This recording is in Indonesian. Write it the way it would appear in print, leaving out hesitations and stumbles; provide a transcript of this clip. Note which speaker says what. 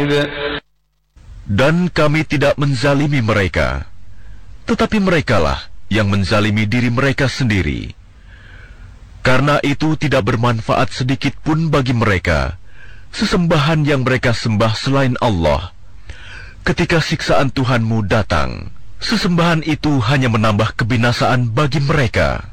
Speaker 1: Dan kami tidak menzalimi mereka, tetapi merekalah yang menzalimi diri mereka sendiri. Karena itu tidak bermanfaat sedikit pun bagi mereka sesembahan yang mereka sembah selain Allah. Ketika siksaan Tuhanmu datang, sesembahan itu hanya menambah kebinasaan bagi mereka.